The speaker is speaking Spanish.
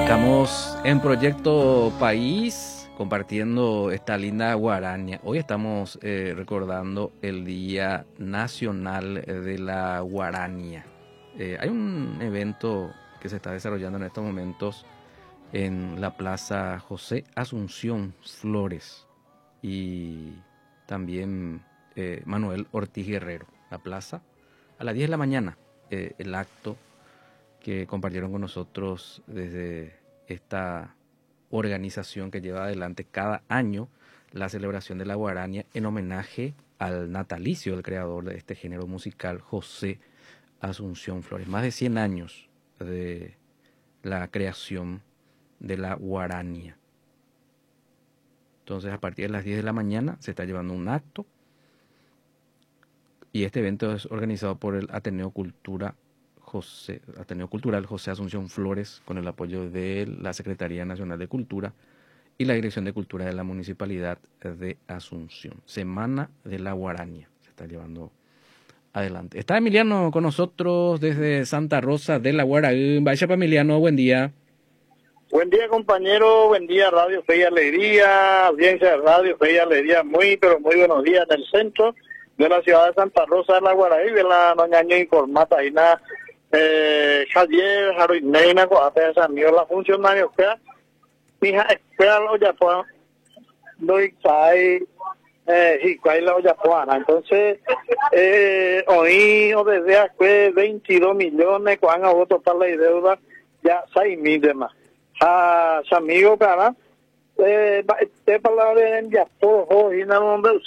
Estamos en Proyecto País compartiendo esta linda guaraña. Hoy estamos recordando el Día Nacional de la Guaraña. Hay un evento que se está desarrollando en estos momentos en la Plaza José Asunción Flores y también Manuel Ortiz Guerrero. La plaza a las 10 de la mañana, el acto que compartieron con nosotros desde esta organización que lleva adelante cada año la celebración de la guaraña en homenaje al natalicio del creador de este género musical, José Asunción Flores. Más de 100 años de la creación de la guaraña. Entonces, a partir de las 10 de la mañana se está llevando un acto y este evento es organizado por el Ateneo Cultural José Asunción Flores, con el apoyo de la Secretaría Nacional de Cultura y la Dirección de Cultura de la Municipalidad de Asunción. Semana de la Guaraña se está llevando adelante. Está Emiliano con nosotros desde Santa Rosa de la Guaraní. Vaya, Emiliano, buen día. Buen día, compañero. Buen día, Radio Fe y Alegría, audiencia de Radio Fe y Alegría. Muy buenos días en el centro de la ciudad de Santa Rosa de la Guaraní, de la noñaña informata y nada. Javier, Haroineina, Coapesa, mío, la funcionaria, mija, espera lo ya puedan, doy sai, y cuál lo ya puedan. Entonces, hoy, o desde hace 22 millones, cuando hago total la deuda, ya 6.000 demás. Amigo, cara, te palabra en ya todo, y no